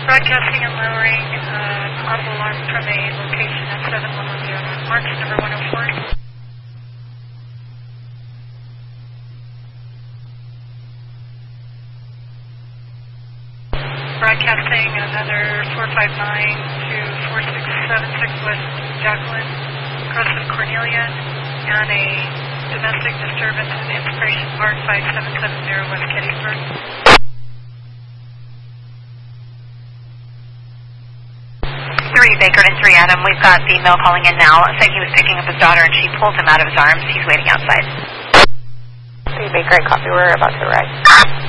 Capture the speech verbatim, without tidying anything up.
Broadcasting and lowering uh, audible alarm from a location at seven one one zero Marks, number one oh four. Broadcasting another four five nine to four six seven six West Jacqueline, across of Cornelia, and a domestic disturbance in Inspiration Park five seven seven zero West Gettysburg. three Baker and three Adam, we've got the male calling in now. Said he was picking up his daughter and she pulled him out of his arms. He's waiting outside. three Baker, I copy. We're about to arrive.